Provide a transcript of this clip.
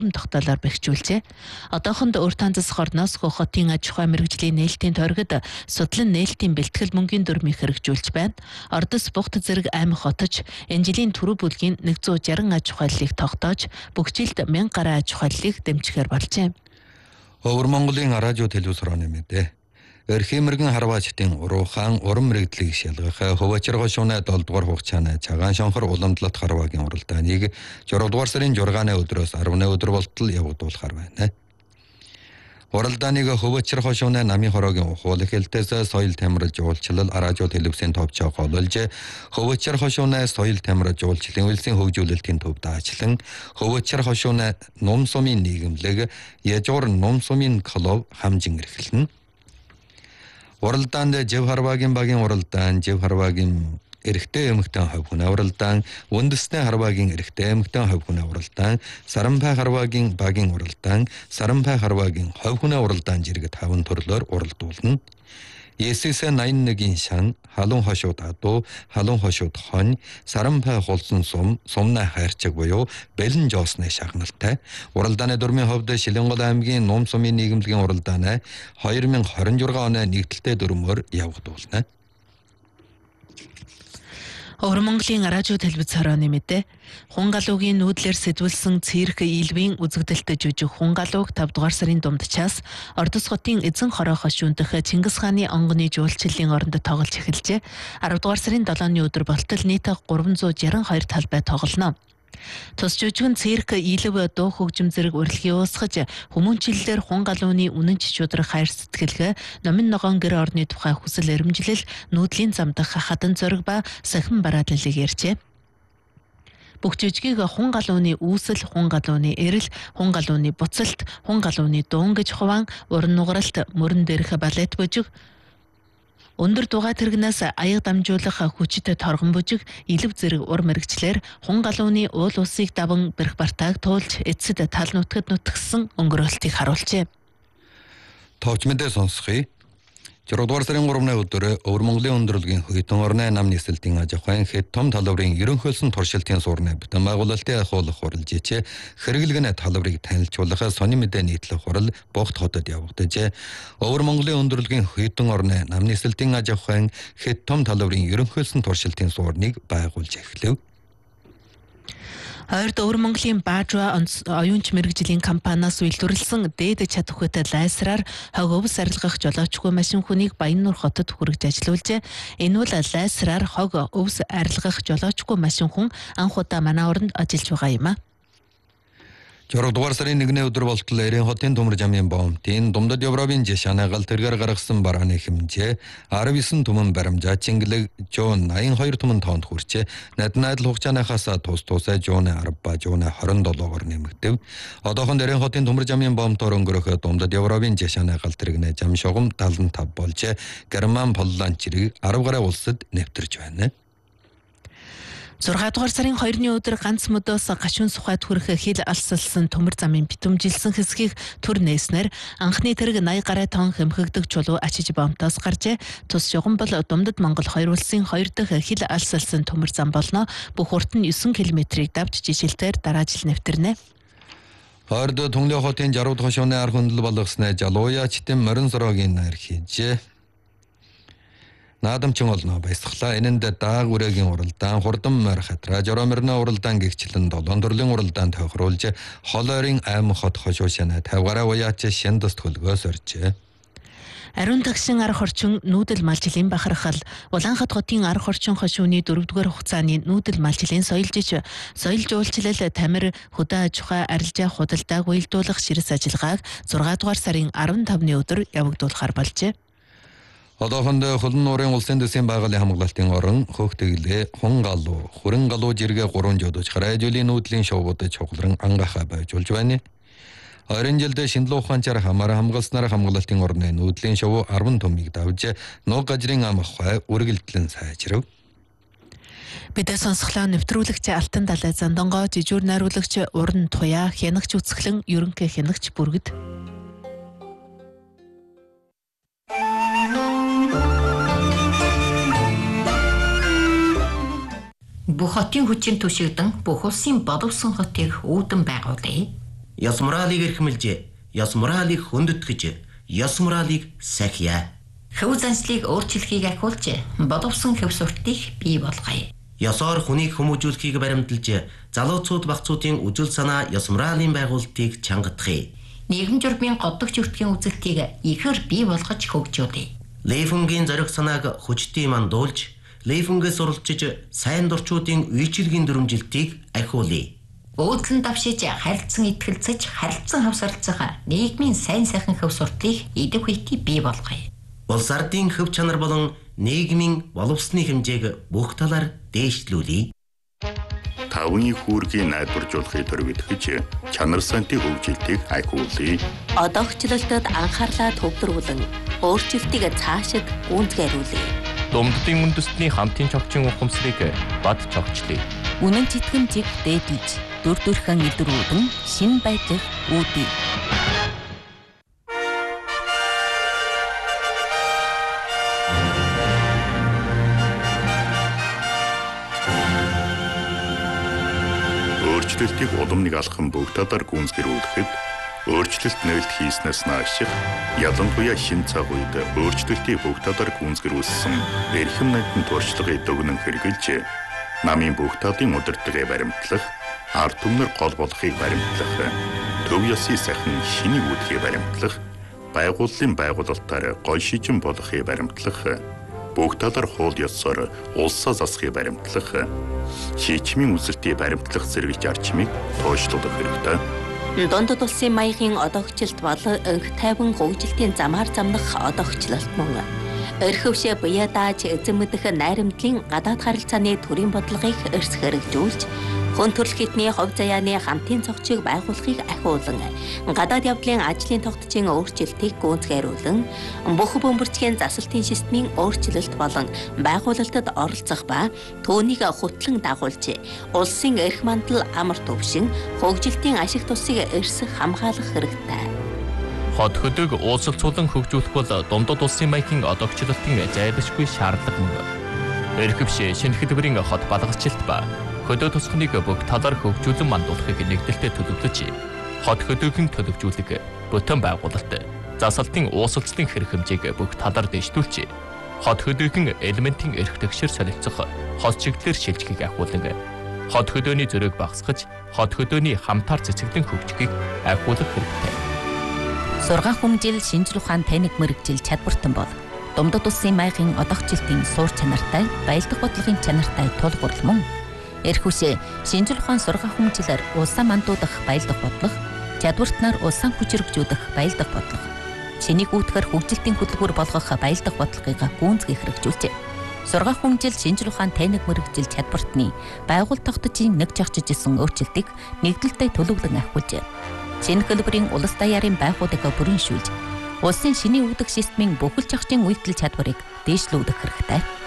албан тогтоолоор бэхжүүлжээ. Одоохонд Өр Танзас хорноос хотын аж ахуй мэргэжлийн нээлтийн торгид судлан нээлтийн бэлтгэл мөнгөний дүрмийг хэрэгжүүлж байна. Ордос Бухт зэрэг аймаг хотож энэ жилийн түрүү бүлгийн 160 аж ахуйллыг тогтоож бүх жилд 1000 гаруй аж ахуйллыг дэмжихээр болжээ. Өвөр Монголын радио телевизорооны мэдээ. Эрхимэргэн харваачдын уруухан уран мэрэгдлийг шалгах хөвөчөр гошууны 7 дугаар хугацааны цагаан шонхор уламжлалт харваагийн уралдааныг 6 дугаар сарын 6-ны өдрөөс 10-ны өдөр болтол явагдуулахар байна. Уралдааныг хөвөчөр гошууны намын хороогийн ухуул хэлтээс соёл тамиралж уулчлал радио телевизийн товчоо гололж хөвөчөр гошууны соёл тамиралж уулчлалын үйлсийн хөгжүүлэлтийн төв даачлан хөвөчөр гошууны ном сумын нийгэмлэг яжуур ном сумын клуб хамжин эрхлэн уралдаанд Жив харваагийн багийн уралдаан, Жив харваагийн эрэгтэй эмэгтэй хувь хүн уралдаан, үндэсний харваагийн эрэгтэй эмэгтэй хувь хүн уралдаан, Саранбай харваагийн багийн уралдаан, Саранбай харваагийн хувь хүн уралдаан зэрэг 5 төрлөөр уралдуулна. Есээс 81-ийн шан, халуун хошууд адуу, халуун хошууд хонь, Саранбай хулсан сум, сумнай хайрчаг буюу бэлэн жоосны шагналтай. Уралдааны дүрмийн хувьд Шилэнгол аймгийн Ном сумын нийгэмлэгийн уралдааны 2026 оны нэгдэлтэй дүрмөөр явагдуулна. Өвөр Монголын радио телевиз хорооны мэдээ. Хунгалуугийн нүүдлэр сэтвүүлсэн цирк Илвийн үзэгдэлтэй жүжиг Хунгалууг 5 дугаар сарын дундчаас Ордос хотын эзэн хороо хошуундах Чингис хааны онгоны жуулчлалын оронд тоглож эхэлжээ. 10 дугаар сарын 7-ны өдөр болтол нийт 362 талбай тоглоно. Тус жүжигэн цирк Илв дуу хөгжим зэрэг урилгыг уусгаж хүмүүнчлэлээр Хунгалууны үнэнч шудраг хайр сэтгэлгээ, номин ногоон гэр орны тухай хүсэл эрмжлэл, нүүдлийн замдах хадан зориг ба сахин барааллыг ярьжээ. Бүх жүжигийг Хунгалууны үүсэл, Хунгалууны эрэл, Хунгалууны буцалт, Хунгалууны дуун гэж хуваан уран нугаралт, мөрөн дээрх балет бүжиг, өндөр дугаа тэргнээс аяг дамжуулах хүчтэй торгон бүжиг, Илв зэрэг ур мэрэгчлэр Хунгалууны уул усыг даван бэрх бартааг туулж эцэд тал нутгад нутгсан өнгөрөөлтийг харуулжээ. Товч мэдээ сонсгоё. 6 дугаар сарын 3-ны өдөр Өвөр Монголын өндөрлөгийн Хөйтөн орны нам нийслэлтийн аж ахуйн хэд том талбарын ерөнхийлсөн туршилтын суурны бүтэн байгуулалтын ахуулах хуралжээч хэрэглэгэн талбарыг танилцуулах сони мэдээ нийтлэх хурал Бухт хотод явагдаж Өвөр Монголын өндөрлөгийн Хөйтөн орны нам нийслэлтийн аж ахуйн хэд том талбарын ерөнхийлсөн туршилтын суурныг байгуулж эхлэв. Ойрд Өвөр Монголын Баажва оюунч мэргэжлийн компаниас үйлдвэрлэсэн дээд чадвартай лайсраар хог өвс арилгах жолоочгүй машин хүнийг Баяннуур хотод хүргэж ажилуулжээ. Энэ бол лайсраар хог өвс арилгах жолоочгүй машин хүн анх удаа манай оронд ажиллаж байгаа юм а. 6 дугаар сарын 1-ний өдөр болтол Эрийн хотын төмөр жамын боомтын Думдад Европын жишааны гал тэргээр гаргасан барааны хэмжээ 19 түмэн баримжаа Чингэлэг Жон 82 түмэн тоонд хүрчээ. Наднайдал хугацааныхаас тусаа Жон 10 ба Жон 27-оор нэмэгдэв. Одоохон Эрийн хотын төмөр жамын боомтоор өнгөрөх Думдад Европын жишааны гал тэрэгнээ жам шугам 75 болж Герман Полланд зэрэг 10 гаруй улсад нэвтэрч байна. 6 дугаар сарын 2-ны өдөр ганц мөдөөс гашуун сухайд хүрэх хил алсалсан төмөр замын битумжилсэн хэсгийг түр нээснээр анхны тэрэг 80 гаруй тонн хэмхэгдэх чулуу ачиж бомтоос гаржээ. Тус шугам бол Думдад Монгол хоёр улсын 2 дахь хил алсалсан төмөр зам болно. Бүх урт нь 9 км-ийг давж жишэлтээр дараа жил нэвтэрнэ. Орд Түнлэ хотын 60 дахь шөнө арх хөндлөл болгосноо Жалууяачтын морин сорогийн найр хийж наадамчин олно баясгалаа. Энэнд дааг үрээгийн уралдаан, хурдан морь хатраа, жороморны уралдаан гихчлэн 7 төрлийн уралдаан тохируулж хол ойрын аймаг хот хошуушана 50 гаруй уяач шэндс төлгөөс оржээ. Ариун тагшин арх орчин нүүдэл малжилын бахархал Улаанхат хотын арх орчин хошууны 4-р хугацааны нүүдэл малжилын соёл жуулчлал тамир хөдөө аж ахуй арилжаа худалдааг уялдуулах ширс ажиллагааг 6 дугаар сарын 15-ны өдөр явагдуулахар болжээ. Одоохонд Хөлн нуурын улсын дэсийн байгууллагын хамгаалалтын орон Хөхтөглөө, Хунгалуу, Хүрэнгалуу жиргээ 3 жодож хараажилын нүүдлийн шоувууд чухлан ангахаа байжулж байна. Ойрын жилдээ шинэлүү ухаанчаар хамааран хамгаалснаар хамгаалалтын орны нүүдлийн шоу 10 төмийг давж нуг гажрын ам ахуй үргэлжлэн сайжрав. Бидээ сонсголоо нэвтрүүлэгч Алтан далай Зандонгоо жижүүр найруулагч Уран Туяа хянагч үсгэлэн ерөнхий хянагч бүргэд Бүх хотын хүчин түшигдэн бүх улсын боловсон хотыг үүдэн байгуулъя. Ёс моралыг эрхэмлж, ёс моралыг хөндөтгэж, ёс моралыг сахиа. Хөв заншлыг өөрчлөхийг ахиулж, боловсон хөв суртыг бий болгоё. Ёсоор хүнийг хүмүүжүүлэхийг баримталж, залууцууд багцуудын үжил санаа ёс моралын байгуулалтыг чангадахыг. Нийгэм журмын годогч өртгийн үзэлтийг ихээр бий болгож хөгжүүлье. Лейфунгийн зориг санааг хүчтэй мандуулж, Лейфунгээс суралцж сайн дурчуудын үйлчилгийн дүрмжилтийг ахиулъя. Өөдлөн давшиж харилцан итгэлцэж харилцан хавсарлцах нийгмийн сайн сайхан хөв суртыг идэв хийхийг бий болгоё. Улс ардын хөв чанар болон нийгмийн боловсны хэмжээг бүх талаар дээшлүүлье. Тавны хүүргийн найдваржуулахыг төрөвдөж чанар сантын хөгжилтийг ахиулъя. Одоогчлолтод анхаарлаа төвлөрүүлэн өөрчлөлтийг цаашид гүйцэтгүүлье. Думддын үндэстний хамтын чогчин ухамсарыг бад чогчлъя. Үнэн читгэмжийг дээдлж, дүр төрхөн илрүүлэн шин байдлыг үүдье. Өөрчлөлтийг улам нэг алхам бүх талаар гүйцэтгүүлэхэд өөрчлөлт нээлт хийснээс нааш ялангуяа шин цаг үед өөрчлөлтийг бүх талаар гүйцэтгүүлсэн эрхэм найдын туршлагыг дүгнэн хэрэгжилж намын бүх талын удирдлагыг баримтлах, ард түмнэр гол болохыг баримтлах, төв ёсны сайхан шинийг үүдхийг баримтлах, байгууллын байгуулалтаар гол шижин болохыг баримтлах, бүх талаар хууль ёсоор улсаа засахыг баримтлах, шийдвэрийн үзэлтийг баримтлах зэрэг зарчмыг тооцоолох хэрэгтэй. Дундад улсын маягийн одоогчлолт бол өнх тайван хөгжилтийн замаар замнах одоогчлолт мөн. Өрхөвшөө буяа дааж эзэн мэдэх найрамдлын гадаад харилцааны төрийн бодлогыг эрс хэрэгжүүлж, хүн төрөл хитний хувь заяаны хамтын цогцыг байгуулахыг ахиулан, гадаад явдлын ажлын тогтцын өөрчлөлтийг гүйцэтгүүлэн, бүх бөмбөрчгийн засалтын системийн өөрчлөлт болон байгуулалтад оролцох ба түүнийг хөтлөн дагуулж, улсын эрх мандал амар төвшин хөгжилтийн ашиг тусыг эрс хамгаалах хэрэгтэй. Хот хөдөг уулзалцуулан хөгжүүлэх бол дундад улсын маягийн одоогчлолтын зайлшгүй шаардлага мөн. Эрхэвшээ шинэ хэлбэрийн хот балгачлалт ба хөдөө тусахныг бүх талаар хөгжүүлэн мандуулахыг нэгдэлтэд төлөвлөж, хот хөдөөгийн төлөвжүүлэг, бүтэн байгуулалт, засалтын уусалцлын хэрэг хэмжээг бүх талаар дэвшүүлж, хот хөдөөгийн элементийн эрх тэгшэр солилцох хот чиглэлээр шилжихийг ахиулан, хот хөдөөний зөрөөг багасгаж, хот хөдөөний хамтаар цэцэглэн хөгжихийг ахиулах хэрэгтэй. Сургаан хүмжил шинжлэх ухаан техник мэргэжил чадвартан бол дундад улсын маягийн одоогчлолтын суур чанартай, баялдах бодлогын чанартай тулгуурл мөн. Эрхүшээ шинжлэх ухаан сургаан хүмжилээр улсаа мандуудах баялдах бодлого, чадвартнаар улсаа хүчрэгжүүлэх баялдах бодлого, шинийг үүтгэр хөгжилтийн хөтөлбөр болгох баялдах бодлогыг гүйцэтгэх хэрэгжүүлжээ. Сургаан хүмжил шинжлэх ухаан техник мэргэжил чадвартны байгууллага тогтцын нэг жагчж исэн өөрчлөлтийг нэгдэлтэд төлөвлөн ахиулжээ. Шинэ хэлбэрийн улс даяарын байгууллагыг бүрэншүүлж, улсын шинийн үүдэх системийн бүхэл зохицын үйлдэл чадварыг дээшлүүлэх хэрэгтэй.